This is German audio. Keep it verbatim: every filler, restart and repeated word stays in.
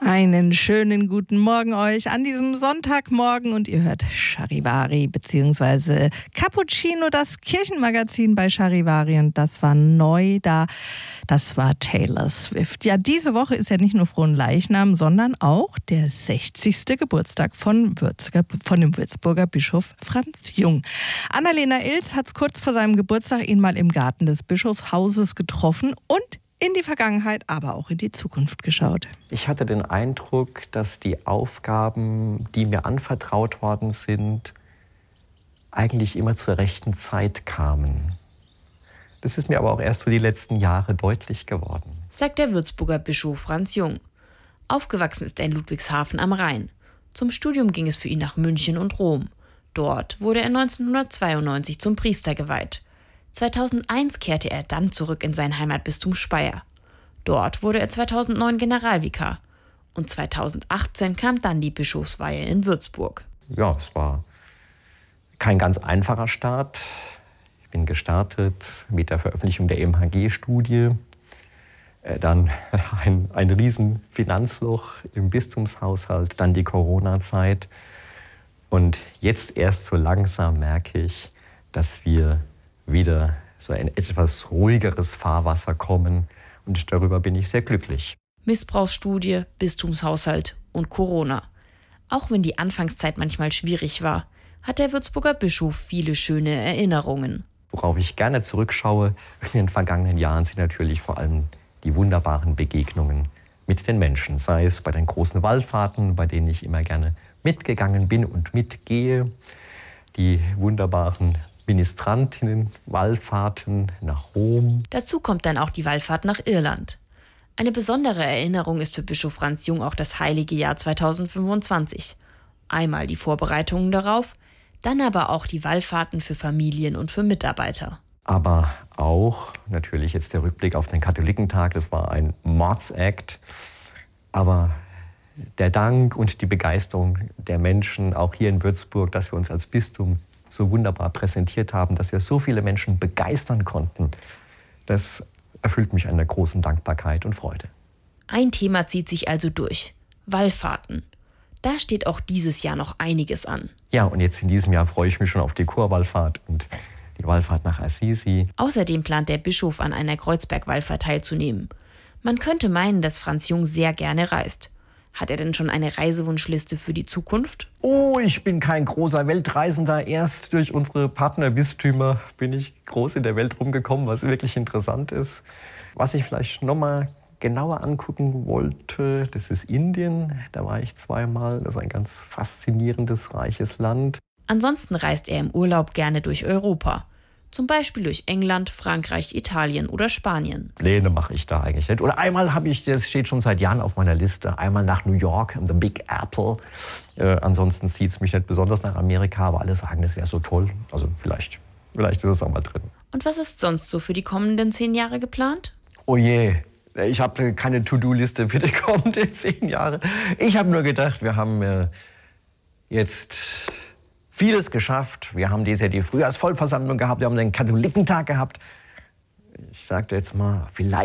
Einen schönen guten Morgen euch an diesem Sonntagmorgen und ihr hört Charivari bzw. Cappuccino, das Kirchenmagazin bei Charivari, und das war neu da, das war Taylor Swift. Ja, diese Woche ist ja nicht nur Fronleichnam, sondern auch der sechzigste Geburtstag von, Würzger, von dem Würzburger Bischof Franz Jung. Annalena Ilz hat es kurz vor seinem Geburtstag ihn mal im Garten des Bischofshauses getroffen und in die Vergangenheit, aber auch in die Zukunft geschaut. Ich hatte den Eindruck, dass die Aufgaben, die mir anvertraut worden sind, eigentlich immer zur rechten Zeit kamen. Das ist mir aber auch erst so die letzten Jahre deutlich geworden. Sagt der Würzburger Bischof Franz Jung. Aufgewachsen ist er in Ludwigshafen am Rhein. Zum Studium ging es für ihn nach München und Rom. Dort wurde er neunzehnhundertzweiundneunzig zum Priester geweiht. zweitausendeins kehrte er dann zurück in sein Heimatbistum Speyer. Dort wurde er zweitausendneun Generalvikar. Und zweitausendachtzehn kam dann die Bischofsweihe in Würzburg. Ja, es war kein ganz einfacher Start. Ich bin gestartet mit der Veröffentlichung der E M H G-Studie. Dann ein, ein riesen Finanzloch im Bistumshaushalt, dann die Corona-Zeit. Und jetzt erst so langsam merke ich, dass wir wieder so ein etwas ruhigeres Fahrwasser kommen. Und darüber bin ich sehr glücklich. Missbrauchsstudie, Bistumshaushalt und Corona. Auch wenn die Anfangszeit manchmal schwierig war, hat der Würzburger Bischof viele schöne Erinnerungen. Worauf ich gerne zurückschaue in den vergangenen Jahren sind natürlich vor allem die wunderbaren Begegnungen mit den Menschen. Sei es bei den großen Wallfahrten, bei denen ich immer gerne mitgegangen bin und mitgehe. Die wunderbaren Ministrantinnen, Wallfahrten nach Rom. Dazu kommt dann auch die Wallfahrt nach Irland. Eine besondere Erinnerung ist für Bischof Franz Jung auch das heilige Jahr zweitausendfünfundzwanzig. Einmal die Vorbereitungen darauf, dann aber auch die Wallfahrten für Familien und für Mitarbeiter. Aber auch natürlich jetzt der Rückblick auf den Katholikentag, das war ein Mordsakt. Aber der Dank und die Begeisterung der Menschen, auch hier in Würzburg, dass wir uns als Bistum so wunderbar präsentiert haben, dass wir so viele Menschen begeistern konnten, das erfüllt mich einer großen Dankbarkeit und Freude. Ein Thema zieht sich also durch: Wallfahrten. Da steht auch dieses Jahr noch einiges an. Ja, und jetzt in diesem Jahr freue ich mich schon auf die Chorwallfahrt und die Wallfahrt nach Assisi. Außerdem plant der Bischof, an einer Kreuzbergwallfahrt teilzunehmen. Man könnte meinen, dass Franz Jung sehr gerne reist. Hat er denn schon eine Reisewunschliste für die Zukunft? Oh, ich bin kein großer Weltreisender. Erst durch unsere Partnerbistümer bin ich groß in der Welt rumgekommen, was wirklich interessant ist. Was ich vielleicht noch mal genauer angucken wollte, das ist Indien. Da war ich zweimal. Das ist ein ganz faszinierendes, reiches Land. Ansonsten reist er im Urlaub gerne durch Europa. Zum Beispiel durch England, Frankreich, Italien oder Spanien. Pläne mache ich da eigentlich nicht. Oder einmal habe ich, das steht schon seit Jahren auf meiner Liste, einmal nach New York, the Big Apple. Äh, ansonsten zieht es mich nicht besonders nach Amerika, aber alle sagen, das wäre so toll. Also vielleicht, vielleicht ist es auch mal drin. Und was ist sonst so für die kommenden zehn Jahre geplant? Oh je, ich habe keine To-Do-Liste für die kommenden zehn Jahre. Ich habe nur gedacht, wir haben äh, jetzt vieles geschafft. Wir haben dieses Jahr die Frühjahrsvollversammlung gehabt, wir haben den Katholikentag gehabt. Ich sagte jetzt mal, vielleicht